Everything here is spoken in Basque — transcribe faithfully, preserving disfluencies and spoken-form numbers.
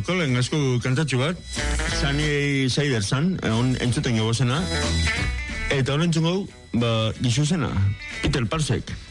dauko, lehen asko kantatxu bat, Sunny Side zan, on entzuten gego zena, eta hor entzun gau, ba, gizu zena, Peter Parsek.